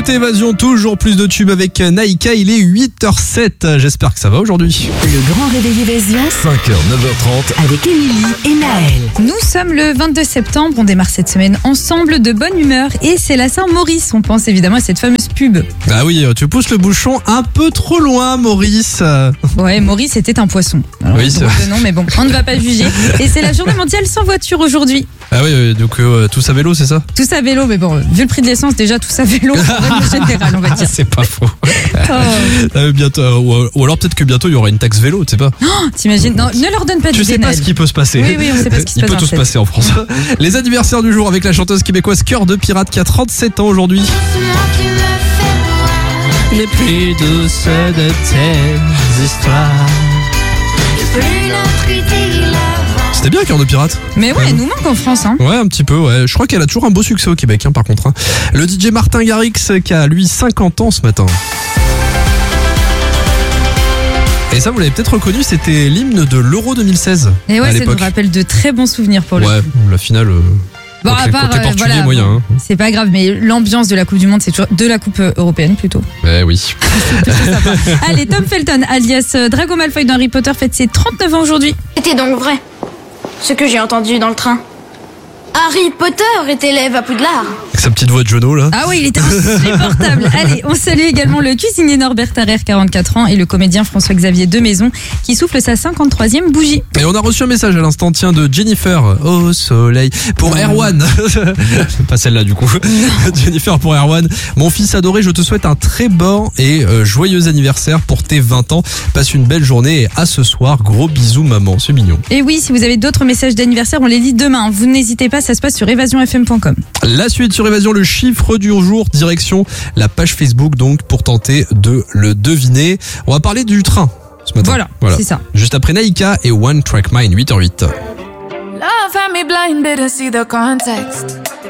écoutez Évasion, toujours plus de tubes avec Naïka, il est 8h07, j'espère que ça va aujourd'hui. Le grand réveil Évasion, 5h, 9h30. avec Émilie et Naël. Nous sommes le 22 septembre, on démarre cette semaine ensemble de bonne humeur et c'est la Saint-Maurice. On pense évidemment à cette fameuse pub. Ah oui, tu pousses le bouchon un peu trop loin, Maurice. Ouais, Maurice était un poisson. Alors, Oui, c'est drôle vrai. de nom, mais bon, on ne va pas juger. Et c'est la journée mondiale sans voiture aujourd'hui. Ah oui, donc tous à vélo, c'est ça? Tous à vélo, mais bon, vu le prix de l'essence, déjà tous à vélo, en règle générale, on va dire. C'est pas faux. Oh, Bientôt, ou alors peut-être que bientôt il y aura une taxe vélo, tu sais pas. t'imagines? Non, ne leur donne pas Tu d'idée, sais pas Naël. ce qui peut se passer. Oui, on sait pas ce qui se Il passe peut dans tout la se tête. passer en France. Les anniversaires du jour avec la chanteuse québécoise Cœur de Pirate qui a 37 ans aujourd'hui. Les plus douces de tes histoires. C'était bien Cœur de Pirate. Mais ouais, elle nous manque en France, hein. Ouais, un petit peu, ouais. Je crois qu'elle a toujours un beau succès au Québec, par contre. Le DJ Martin Garrix qui a, lui, 50 ans ce matin. Et ça, vous l'avez peut-être reconnu, c'était l'hymne de l'Euro 2016. Et à ouais, ça nous l'époque. rappelle de très bons souvenirs pour le Ouais, la finale. Bon, contre à les part, Portugais, voilà, moyen. bon, Hein. c'est pas grave, mais l'ambiance de la Coupe du Monde, c'est toujours de la Coupe européenne plutôt. Ouais, oui. Allez, Tom Felton, alias Drago Malfoy d'Harry Potter, fête ses 39 ans aujourd'hui. C'était donc vrai, ce que j'ai entendu dans le train. Harry Potter est élève à Poudlard. Avec sa petite voix de genou, là. Ah oui, il était insupportable. Allez, on salue également le cuisinier Norbert Tarrer, 44 ans, et le comédien François-Xavier Demaison, qui souffle sa 53e bougie. Et on a reçu un message à l'instant, tiens, de Jennifer au soleil pour Erwan. Pas celle-là du coup. Jennifer pour Erwan. Mon fils adoré, je te souhaite un très bon et joyeux anniversaire pour tes 20 ans. Passe une belle journée et à ce soir. Gros bisous maman, c'est mignon. Et oui, si vous avez d'autres messages d'anniversaire, on les lit demain. Vous n'hésitez pas, ça se passe sur évasionfm.com. La suite sur Évasion, le chiffre du jour, direction la page Facebook donc pour tenter de le deviner. On va parler du train ce matin. Voilà. C'est ça. Juste après Naïka et One Track Mind, 8h08. Love had me blind, didn't see the context.